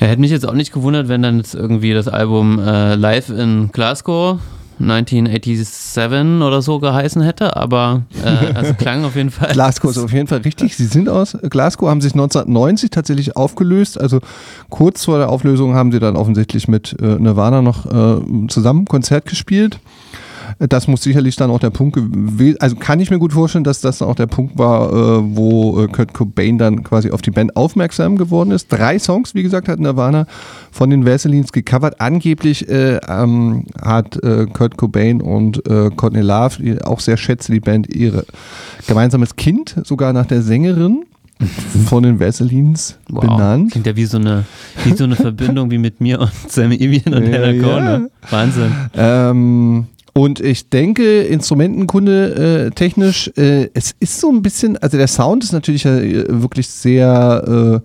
Ja, hätte mich jetzt auch nicht gewundert, wenn dann jetzt irgendwie das Album Live in Glasgow 1987 oder so geheißen hätte, aber also klang auf jeden Fall. Glasgow ist auf jeden Fall richtig. Sie sind aus Glasgow, haben sich 1990 tatsächlich aufgelöst. Also kurz vor der Auflösung haben sie dann offensichtlich mit Nirvana noch zusammen Konzert gespielt. Das muss sicherlich dann auch der Punkt gewesen, also kann ich mir gut vorstellen, dass das auch der Punkt war, wo Kurt Cobain dann quasi auf die Band aufmerksam geworden ist. 3 Songs, wie gesagt, hat Nirvana von den Vaselines gecovert. Angeblich hat Kurt Cobain und Courtney Love, die auch sehr schätze die Band, ihr gemeinsames Kind sogar nach der Sängerin von den Vaselines benannt. Klingt ja wie so eine Verbindung wie mit mir und Sam Evian und Hannah Corner. Wahnsinn. Und ich denke, Instrumentenkunde technisch, es ist so ein bisschen, also der Sound ist natürlich wirklich sehr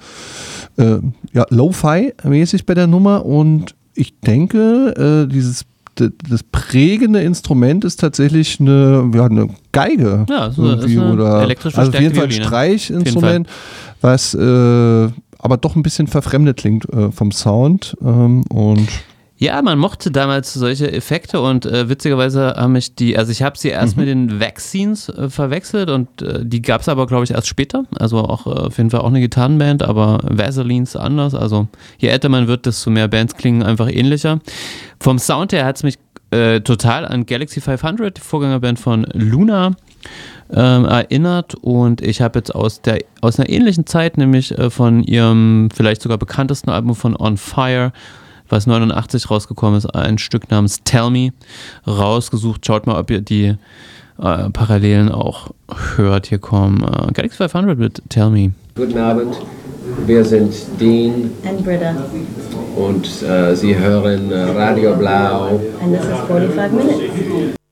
Lo-Fi-mäßig bei der Nummer und ich denke, das prägende Instrument ist tatsächlich eine Geige. Ja, so ist eine oder elektrisch also auf jeden Fall ein Violine. Streichinstrument, was aber doch ein bisschen verfremdet klingt vom Sound und ja, man mochte damals solche Effekte und witzigerweise habe ich habe sie erst mit den Vaccines verwechselt und die gab es aber, glaube ich, erst später. Also auch auf jeden Fall auch eine Gitarrenband, aber Vaselines anders. Also je älter man wird, desto mehr Bands klingen einfach ähnlicher. Vom Sound her hat es mich total an Galaxy 500, die Vorgängerband von Luna, erinnert und ich habe jetzt aus einer ähnlichen Zeit, nämlich von ihrem vielleicht sogar bekanntesten Album von On Fire, was 89 rausgekommen ist, ein Stück namens Tell Me rausgesucht. Schaut mal, ob ihr die Parallelen auch hört. Hier kommen Galaxy 500 mit Tell Me. Guten Abend, wir sind Dean and Britta. Und Sie hören Radio Blau. And this is 45 Minutes.